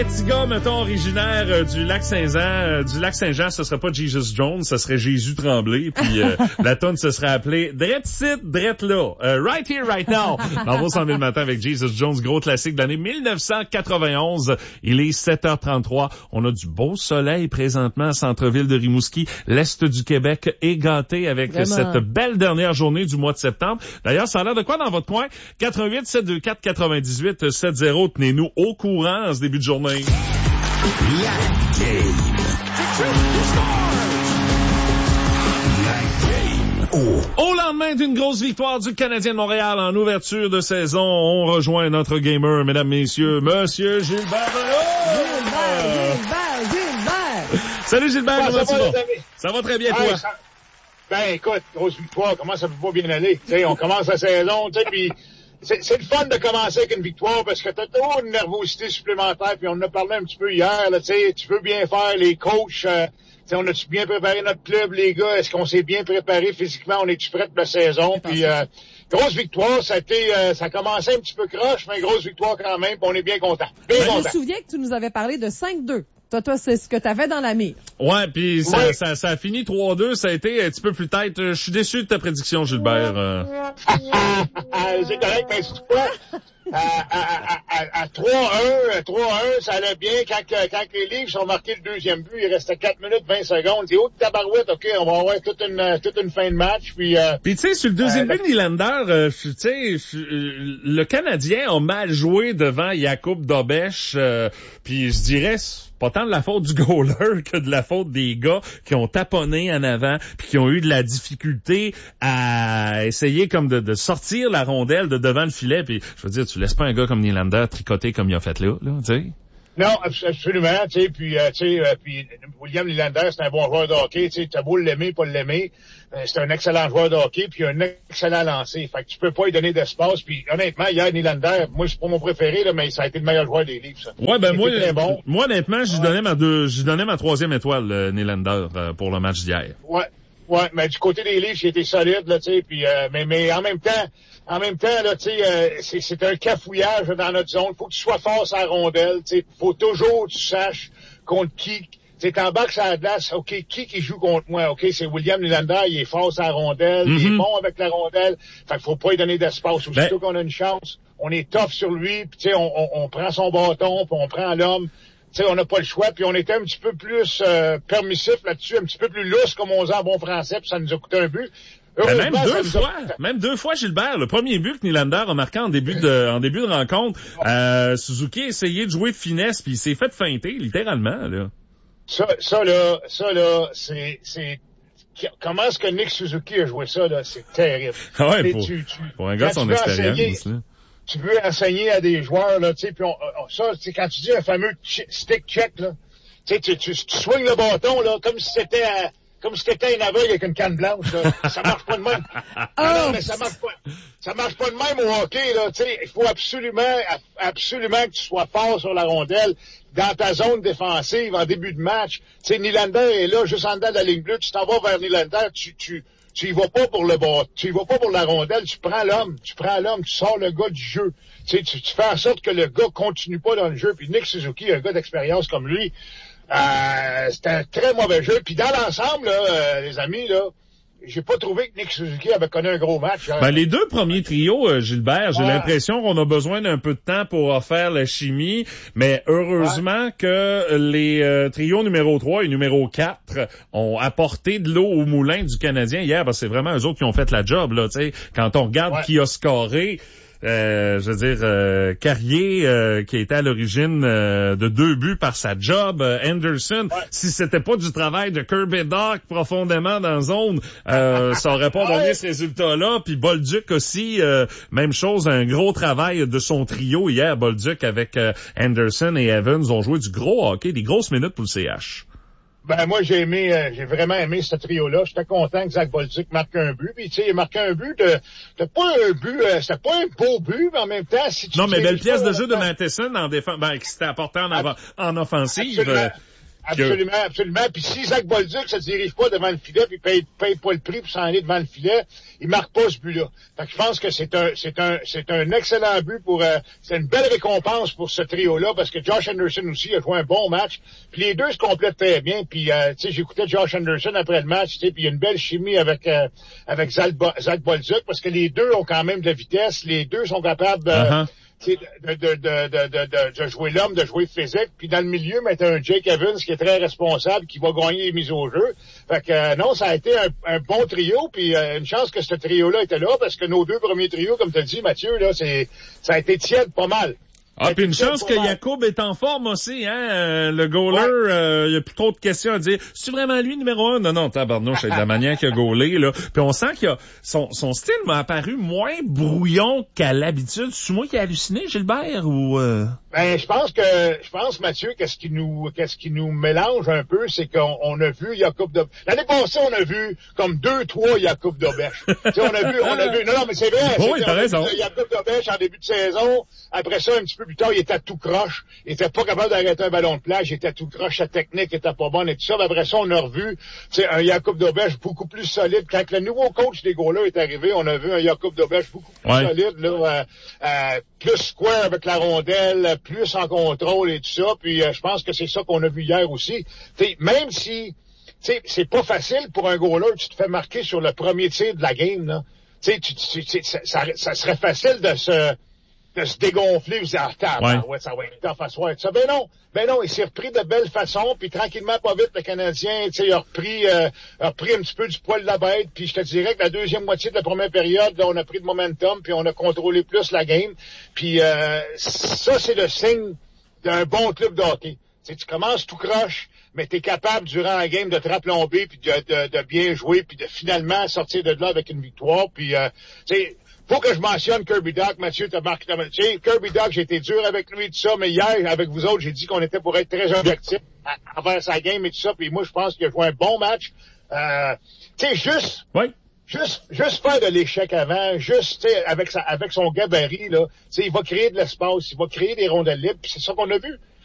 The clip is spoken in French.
Petit gars, mettons, originaire du lac Saint-Jean, ce serait pas Jesus Jones, ce serait Jésus Tremblay, puis la tune se serait appelée Drette Sit, Drette là, Right Here, Right Now. On va s'en aller le matin avec Jesus Jones, gros classique de l'année 1991. Il est 7h33. On a du beau soleil présentement à centre-ville de Rimouski. L'Est du Québec est gâté avec cette belle dernière journée du mois de septembre. D'ailleurs, ça a l'air de quoi dans votre coin? 88 724 98 70. Tenez-nous au courant en ce début de journée. La game. Au lendemain d'une grosse victoire du Canadien de Montréal en ouverture de saison, on rejoint notre gamer, mesdames, messieurs, Monsieur Gilbert. Gilbert! Salut Gilbert, comment tu vas? Ça va très bien, toi? Ben, écoute, grosse victoire, comment ça peut pas bien aller? T'sais, on commence la saison, puis c'est le fun de commencer avec une victoire parce que t'as toujours une nervosité supplémentaire, puis on en a parlé un petit peu hier, là, tu peux bien faire, les coachs, on a-tu bien préparé notre club, les gars? Est-ce qu'on s'est bien préparé physiquement? On est-tu prêt pour la saison? Puis, grosse victoire, ça a commencé un petit peu croche, mais grosse victoire quand même, puis on est bien content. Je me souviens que tu nous avais parlé de 5-2. Toi, c'est ce que t'avais dans la mire. Ouais, puis ça a fini 3-2, ça a été un petit peu plus tête. Je suis déçu de ta prédiction, Gilbert. C'est correct, mais c'est quoi? À 3-1, ça allait bien. Quand les Leafs ont marqué le deuxième but, il restait 4 minutes 20 secondes. C'est haut de tabarouette, OK, on va avoir toute une fin de match. Puis tu sais, sur le deuxième but de Nylander, tu sais, le Canadien a mal joué devant Jakub Dobeš, puis je dirais pas tant de la faute du goaler que de la faute des gars qui ont taponné en avant puis qui ont eu de la difficulté à essayer comme de sortir la rondelle de devant le filet. Puis je veux dire, tu laisses pas un gars comme Nylander tricoter comme il a fait là, tu sais. Non, absolument, tu sais, puis William Nylander, c'est un bon joueur de hockey, tu sais, t'as beau l'aimer, pas l'aimer, c'est un excellent joueur de hockey, puis un excellent lancer, fait que tu peux pas lui donner d'espace, puis honnêtement, hier, Nylander, moi, c'est pas mon préféré, là, mais ça a été le meilleur joueur des Leafs, ça. Ouais, ben moi, honnêtement, j'y donnais ma troisième étoile, Nylander, pour le match d'hier. Ouais, mais du côté des Leafs, il était solide, là, tu sais, puis mais en même temps, là, tu sais, c'est un cafouillage dans notre zone. Faut que tu sois fort sur la rondelle, tu sais. Faut toujours que tu saches contre qui. Tu t'embarques sur la glace, OK, qui joue contre moi? OK, c'est William Nylander, il est fort sur la rondelle, il est bon avec la rondelle. Fait qu'il faut pas lui donner d'espace. Aussitôt qu'on a une chance, on est tough sur lui, puis tu sais, on prend son bâton, puis on prend l'homme. Tu sais, on n'a pas le choix, puis on était un petit peu plus permissif là-dessus, un petit peu plus lousse, comme on dit en bon français, puis ça nous a coûté un but. Même deux fois, Gilbert. Le premier but que Nylander a marqué en début de rencontre, Suzuki a essayé de jouer de finesse, puis il s'est fait feinter, littéralement, là. Ça là, c'est comment est-ce que Nick Suzuki a joué ça, là? C'est terrible. Ouais, pour un gars, son expérience, là. Tu veux enseigner à des joueurs, là, tu sais, puis ça, c'est quand tu dis un fameux stick check, là, tu sais, tu swings le bâton, là, comme si c'était un aveugle avec une canne blanche, là. Ça marche pas de même. Non, mais ça marche pas de même au hockey, là, tu sais. Il faut absolument que tu sois fort sur la rondelle dans ta zone défensive en début de match. Tu sais, Nylander est là, juste en dedans de la ligne bleue, tu t'en vas vers Nylander, tu y vas pas pour le bas, tu y vas pas pour la rondelle, tu prends l'homme, tu sors le gars du jeu. Tu sais, tu fais en sorte que le gars continue pas dans le jeu. Puis Nick Suzuki, un gars d'expérience comme lui, c'était un très mauvais jeu. Puis dans l'ensemble, là, les amis, là, j'ai pas trouvé que Nick Suzuki avait connu un gros match. Ben, les deux premiers trios, Gilbert, j'ai l'impression qu'on a besoin d'un peu de temps pour faire la chimie, mais heureusement que les trios numéro 3 et numéro 4 ont apporté de l'eau au moulin du Canadien hier, parce que c'est vraiment eux autres qui ont fait la job, là, tu sais. Quand on regarde qui a scoré, je veux dire, Carrier, qui était à l'origine de 2 buts par sa job, Anderson, si c'était pas du travail de Kirby Dach profondément dans la zone, ça aurait pas donné ce résultat-là. Puis Bolduc aussi, même chose, un gros travail de son trio hier. Bolduc avec Anderson et Evans ont joué du gros hockey, des grosses minutes pour le CH. Ben moi j'ai vraiment aimé ce trio-là. J'étais content que Zach Bolduc marque un but. Puis tu sais, il marquait un but c'était pas un beau but, mais en même temps, si tu non, mais belle pièce de jeu de Matheson en défense, qui s'était apporté en offensive. Absolument, absolument. Puis si Zach Bolduc se dirige pas devant le filet, puis paye pas le prix pour s'en aller devant le filet, il marque pas ce but-là. Fait que je pense que c'est un excellent but pour, c'est une belle récompense pour ce trio-là, parce que Josh Anderson aussi a joué un bon match. Puis les deux se complètent très bien. Puis, tu sais, j'écoutais Josh Anderson après le match, tu sais, puis il y a une belle chimie avec Zach Bolduc, parce que les deux ont quand même de la vitesse, les deux sont capables de jouer l'homme, de jouer physique. Puis dans le milieu, mais t'as un Jake Evans qui est très responsable, qui va gagner les mises au jeu. Fait que non, ça a été un bon trio, puis une chance que ce trio-là était là, parce que nos deux premiers trios, comme t'as dit, Mathieu, là, ça a été tiède pas mal. Ah, puis une chance que Jacob est en forme aussi, hein. Le goaler, il y a plus trop de questions à dire. C'est vraiment lui numéro 1? Non, tabarnouche, c'est de la manière qu'il a goalé, là. Puis on sent qu'il a, son style m'a apparu moins brouillon qu'à l'habitude. C'est moi qui ai halluciné, Gilbert, ou Ben, je pense, Mathieu, qu'est-ce qui nous mélange un peu, c'est qu'on a vu Jacob de... L'année passée, on a vu comme 2-3 Jacob Dobèche. Tu sais, on a vu, non, mais c'est vrai. Oui, t'as raison. Jacob Dobèche en début de saison. Après ça, un petit peu plus tard, il était tout croche. Il était pas capable d'arrêter un ballon de plage. Il était tout croche. Sa technique était pas bonne et tout ça. Mais après ça, on a revu, tu sais, un Jacob Dobèche beaucoup plus solide. Quand le nouveau coach des goalers est arrivé, on a vu un Jacob Dobèche beaucoup plus solide, là, plus square avec la rondelle, plus en contrôle et tout ça. Puis je pense que c'est ça qu'on a vu hier aussi. T'sais, même si c'est pas facile pour un goaler, tu te fais marquer sur le premier tir de la game, là. Ça serait facile de se dégonfler, vous dire, ouais, ça va être en soir. Ça, ben non, il s'est repris de belle façon, puis tranquillement, pas vite, le Canadien, il a repris un petit peu du poil de la bête, puis je te dirais que la deuxième moitié de la première période, là, on a pris de momentum, puis on a contrôlé plus la game, puis ça, c'est le signe d'un bon club de hockey. Tu commences tout croche, mais t'es capable, durant la game, de te raplomber, puis de bien jouer, puis de finalement sortir de là avec une victoire, puis tu sais, faut que je mentionne Kirby Dach, Mathieu, t'as marqué Kirby Dach, j'ai été dur avec lui et tout ça, mais hier, avec vous autres, j'ai dit qu'on était pour être très objectif envers sa game et tout ça, puis moi, je pense qu'il a joué un bon match. Tu sais, juste faire de l'échec avant, juste, tu sais, avec son gabarit, là, tu sais, il va créer de l'espace, il va créer des rondelles libres, puis c'est ça qu'on a vu.